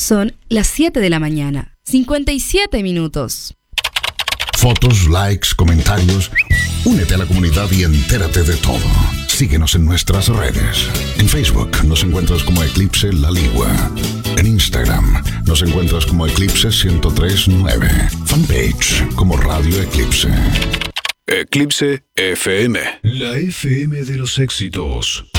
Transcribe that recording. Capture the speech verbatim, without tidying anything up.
Son las siete de la mañana, cincuenta y siete minutos. Fotos, likes, comentarios. Únete a la comunidad y entérate de todo. Síguenos en nuestras redes. En Facebook nos encuentras como Eclipse La Ligua. En Instagram nos encuentras como Eclipse ciento tres punto nueve. Fanpage como Radio Eclipse. Eclipse F M. La F M de los éxitos.